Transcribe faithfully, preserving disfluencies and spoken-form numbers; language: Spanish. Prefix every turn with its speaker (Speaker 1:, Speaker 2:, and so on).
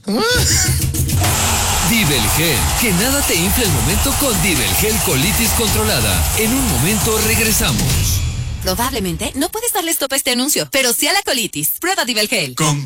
Speaker 1: Divelgel, que nada te infle el momento con Divelgel colitis controlada. En un momento regresamos.
Speaker 2: Probablemente no puedes darle stop a este anuncio, pero sí a la colitis. Prueba Divelgel.
Speaker 3: Con